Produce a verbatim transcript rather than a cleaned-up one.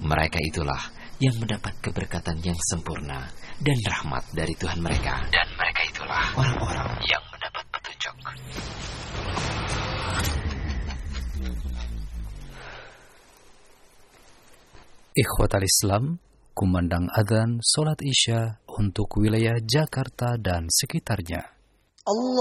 Mereka itulah yang mendapat keberkatan yang sempurna dan rahmat dari Tuhan mereka. Dan mereka itulah orang-orang yang mendapat petunjuk. Ikhwatal Islam, kumandang adzan solat Isya untuk wilayah Jakarta dan sekitarnya. Allah